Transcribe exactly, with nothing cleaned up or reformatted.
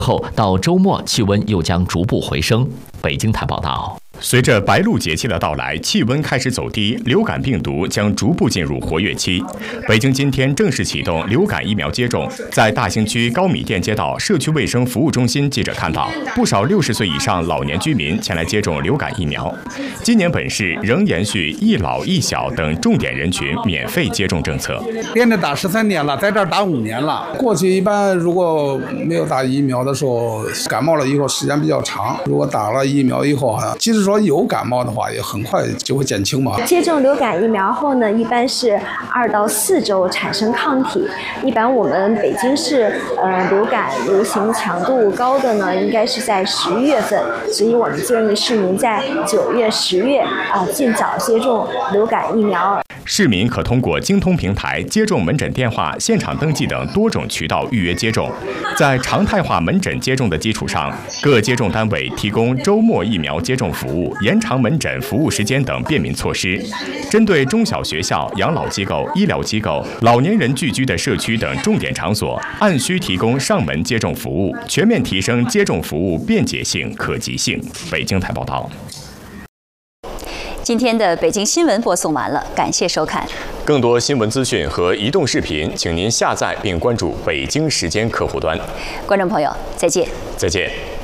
后到周末气温又将逐步回升。北京台报道。 随着白露节气的到来，气温开始走低，流感病毒将逐步进入活跃期。北京今天正式启动流感疫苗接种。在大兴区高米店街道社区卫生服务中心，记者看到不少六十岁以上老年居民前来接种流感疫苗。今年本市仍延续一老一小等重点人群免费接种政策。 连着打十三年了，在这儿打五年了。过去一般如果没有打疫苗的时候，感冒了以后时间比较长。如果打了疫苗以后，即使说有感冒的话，也很快就会减轻嘛。 接种流感疫苗后呢，一般是二到四周产生抗体。一般我们北京市呃流感流行强度高的呢，应该是在十一月份，所以我们建议市民在九月、十月啊尽早接种流感疫苗。 市民可通过京通平台、接种门诊电话、现场登记等多种渠道预约接种。在常态化门诊接种的基础上，各接种单位提供周末疫苗接种服务、延长门诊服务时间等便民措施。针对中小学校、养老机构、医疗机构、老年人聚居的社区等重点场所，按需提供上门接种服务，全面提升接种服务便捷性、可及性。北京台报道。 今天的北京新闻播送完了，感谢收看。 更多新闻资讯和移动视频，请您下载并关注北京时间客户端。 观众朋友，再见。 再见。